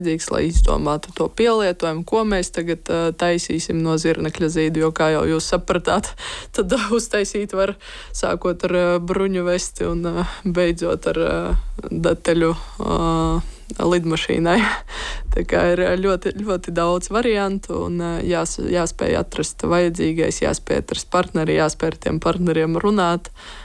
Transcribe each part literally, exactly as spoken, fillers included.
lai izdomātu to pielietojumu, ko mēs tagad uh, taisīsim no zirnekļa zīda, jo, kā jau jūs sapratāt, tad uh, uztaisīt var sākot ar uh, bruņu vesti un uh, beidzot ar uh, detaļu uh, lidmašīnai. Tā kā ir ļoti, ļoti daudz variantu un uh, jās, jāspēj atrast vajadzīgais, jāspēj atrast partneri, jāspēj ar tiem partneriem runāt.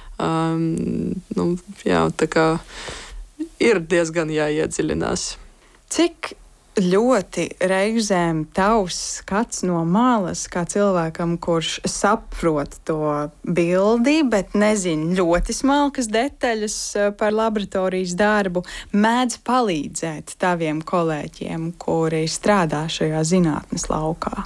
Um, nu, jā, tā kā ir diezgan jāiedziļinās. Cik ļoti reizēm tavs skats no malas, kā cilvēkam, kurš saprot to bildi, bet nezina ļoti smalkas detaļas par laboratorijas darbu, mēdz palīdzēt taviem kolēģiem, kuri strādā šajā zinātnes laukā?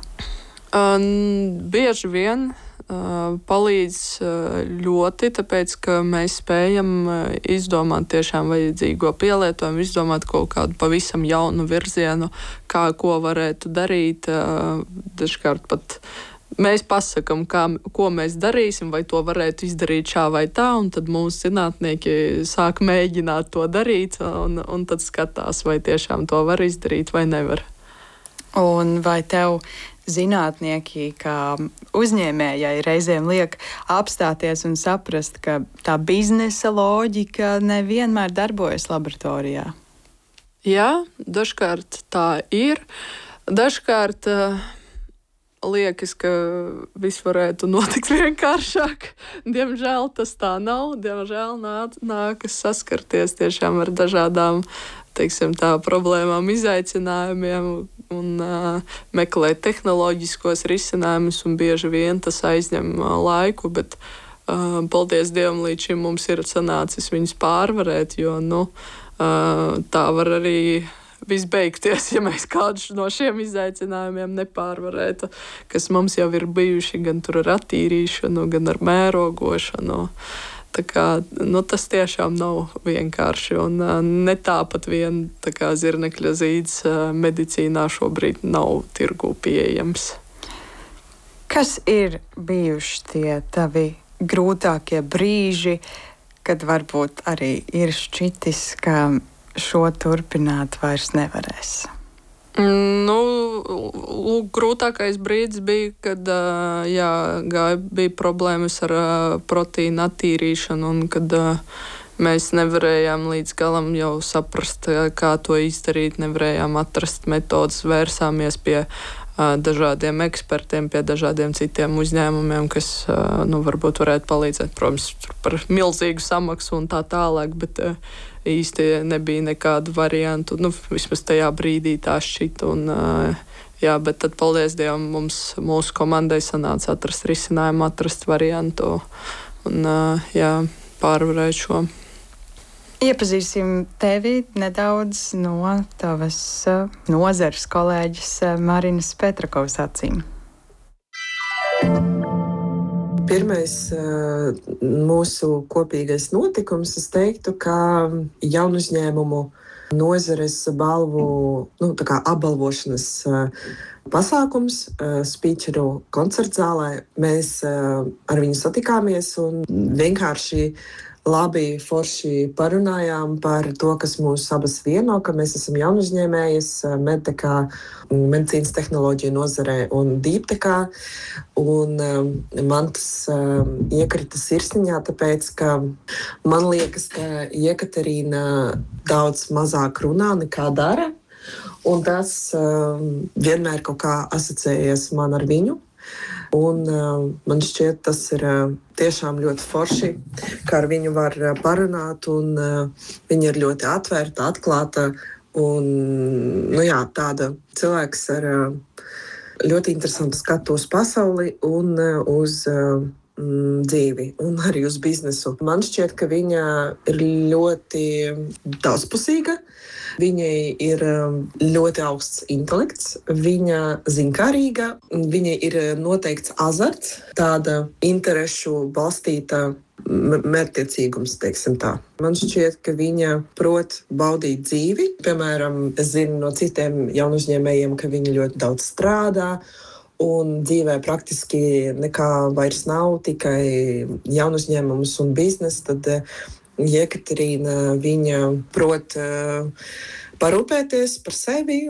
Um, bieži vien palīdz ļoti, tāpēc, ka mēs spējam izdomāt tiešām vajadzīgo pielietojumu, izdomāt kaut kādu pavisam jaunu virzienu, kā ko varētu darīt. Dažkārt pat mēs pasakam, kā, ko mēs darīsim, vai to varētu izdarīt šā vai tā, un tad mūsu zinātnieki sāk mēģināt to darīt, un, un tad skatās, vai tiešām to var izdarīt vai nevar. Un vai tev zinātnieki, kā uzņēmējai, reizēm liek apstāties un saprast, ka tā biznesa loģika nevienmēr darbojas laboratorijā? Jā, dažkārt tā ir. Dažkārt uh, liekas, ka viss varētu notikt vienkāršāk. Diemžēl tas tā nav. Diemžēl nāk, nākas saskarties tiešām ar dažādām, teiksim tā, problēmām, izaicinājumiem un uh, meklēt tehnoloģiskos risinājumus, un bieži vien tas aizņem uh, laiku, bet uh, paldies Dievam, līdz šim mums ir sanācis viņus pārvarēt, jo nu, uh, tā var arī viss beigties, ja mēs kādus no šiem izaicinājumiem nepārvarētu, kas mums jau ir bijuši gan tur ar attīrīšanu, gan ar mērogošanu. Tā kā, nu, tas tiešām nav vienkārši, un uh, ne tāpat vien tā kā zirnekļa zīds uh, medicīnā šobrīd nav tirgū pieejams. Kas ir bijuši tie tavi grūtākie brīži, kad varbūt arī ir šķitis, ka šo turpināt vairs nevarēs? Nu, grūtākais brīdis bija, kad jā, gāja, bija problēmas ar proteīnu attīrīšanu, un kad mēs nevarējām līdz galam jau saprast, kā to izdarīt, nevarējām atrast metodas, vērsāmies pie dažādiem ekspertiem, pie dažādiem citiem uzņēmumiem, kas nu, varbūt varētu palīdzēt, protams, par milzīgu samaksu un tā tālāk, bet īsti nebija nekādu variantu. Nu, vismaz tajā brīdī tā šķita. Un, jā, bet tad, paldies Dievam, mums, mūsu komandai sanāca atrast risinājumu, atrast variantu un jā, pārvarēt šo. Iepazīsim tevi nedaudz no tavas nozares kolēģis Marinas Petrakovas acīm. Pirmais mūsu kopīgais notikums, es teiktu, ka jaunu uzņēmumu nozares balvu, nu, tā kā apbalvošanas pasākums spīčeru koncertzālē. Mēs ar viņu satikāmies un vienkārši labi, forši parunājām par to, kas mūs abas vieno, ka mēs esam jaunuzņēmējas medtekā, medicīnas tehnoloģiju nozarē un dīptekā. Un um, man tas um, iekrita sirsniņā, tāpēc, ka man liekas, ka Jekaterīna daudz mazāk runā nekā dara. Un tas um, vienmēr kaut kā asociējies man ar viņu. Un, uh, man šķiet, tas ir uh, tiešām ļoti forši, kā ar viņu var uh, parunāt. Un, uh, viņa ir ļoti atvērta, atklāta un nu, jā, tāda cilvēks ar uh, ļoti interesantu skatu uz pasauli un uh, uz uh, mm, dzīvi un arī uz biznesu. Man šķiet, ka viņa ir ļoti daudzpusīga. Viņai ir ļoti augsts intelekts, viņa zinkārīga, viņai ir noteikts azarts, tāda interešu balstīta mērķtiecīgums, teiksim tā. Man šķiet, ka viņa prot baudīt dzīvi. Piemēram, es zinu no citiem jaunuzņēmējiem, ka viņi ļoti daudz strādā, un dzīvē praktiski nekā vairs nav, tikai jaunuzņēmums un biznes. Tad Jekaterīna, viņa prot uh, parūpēties par sevi